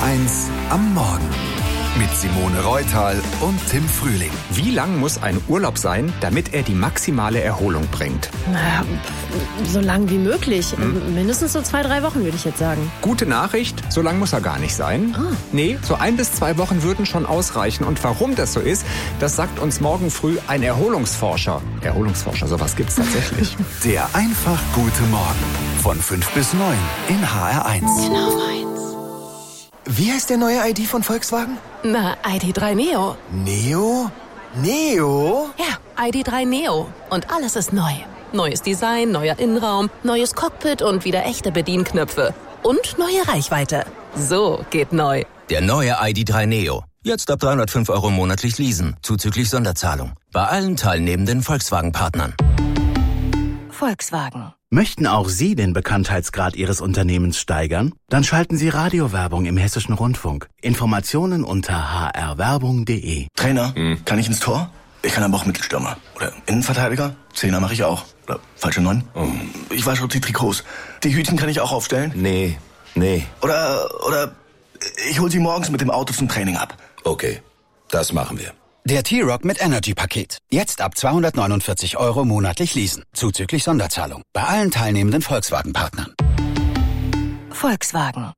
HR1 am Morgen. Mit Simone Reutal und Tim Frühling. Wie lang muss ein Urlaub sein, damit er die maximale Erholung bringt? Naja, so lang wie möglich. Mindestens so 2-3 Wochen, würde ich jetzt sagen. Gute Nachricht, so lang muss er gar nicht sein. Nee, so 1 bis 2 Wochen würden schon ausreichen. Und warum das so ist, das sagt uns morgen früh ein Erholungsforscher. Erholungsforscher, sowas gibt's tatsächlich. Der einfach gute Morgen. Von 5 bis 9 in HR1. Genau meins. Wie heißt der neue ID von Volkswagen? Na, ID.3 Neo. Neo? Neo? Ja, ID.3 Neo. Und alles ist neu. Neues Design, neuer Innenraum, neues Cockpit und wieder echte Bedienknöpfe. Und neue Reichweite. So geht neu. Der neue ID.3 Neo. Jetzt ab 305 € monatlich leasen, zuzüglich Sonderzahlung. Bei allen teilnehmenden Volkswagen-Partnern. Volkswagen. Möchten auch Sie den Bekanntheitsgrad Ihres Unternehmens steigern? Dann schalten Sie Radiowerbung im Hessischen Rundfunk. Informationen unter hrwerbung.de. Trainer, kann ich ins Tor? Ich kann aber auch Mittelstürmer. Oder Innenverteidiger? Zehner mache ich auch. Oder falsche 9? Ich wasche auch die Trikots. Die Hütchen kann ich auch aufstellen? Nee. Oder ich hol sie morgens mit dem Auto zum Training ab. Okay, das machen wir. Der T-Roc mit Energy-Paket. Jetzt ab 249 € monatlich leasen. Zuzüglich Sonderzahlung. Bei allen teilnehmenden Volkswagen-Partnern. Volkswagen.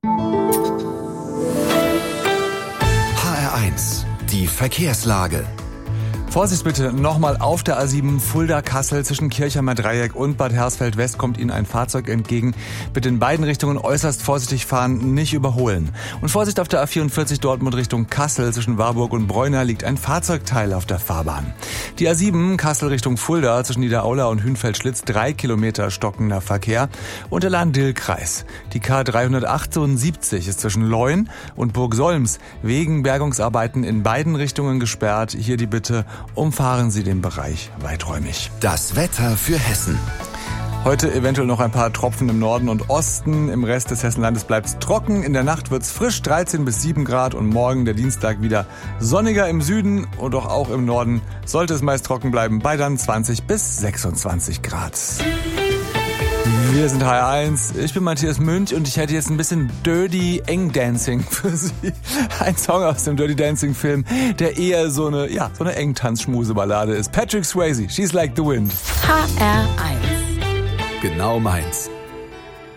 HR1, die Verkehrslage. Vorsicht bitte, nochmal auf der A7 Fulda-Kassel zwischen Kirchheimer Dreieck und Bad Hersfeld-West kommt Ihnen ein Fahrzeug entgegen. Bitte in beiden Richtungen äußerst vorsichtig fahren, nicht überholen. Und Vorsicht auf der A44 Dortmund Richtung Kassel zwischen Warburg und Bräuner liegt ein Fahrzeugteil auf der Fahrbahn. Die A7 Kassel Richtung Fulda zwischen Niederaula und Hünfeld-Schlitz 3 Kilometer stockender Verkehr und der Lahn-Dill-Kreis. Die K378 ist zwischen Leun und Burgsolms wegen Bergungsarbeiten in beiden Richtungen gesperrt. Hier die Bitte: umfahren Sie den Bereich weiträumig. Das Wetter für Hessen. Heute eventuell noch ein paar Tropfen im Norden und Osten. Im Rest des Hessenlandes bleibt es trocken. In der Nacht wird es frisch, 13 bis 7 Grad. Und morgen, der Dienstag, wieder sonniger im Süden und doch auch im Norden sollte es meist trocken bleiben, bei dann 20 bis 26 Grad. Wir sind HR1, ich bin Matthias Münch und ich hätte jetzt ein bisschen Dirty Eng Dancing für Sie. Ein Song aus dem Dirty Dancing Film, der eher so eine Eng-Tanz-Schmuse-Ballade ist. Patrick Swayze, She's Like the Wind. HR1. Genau meins.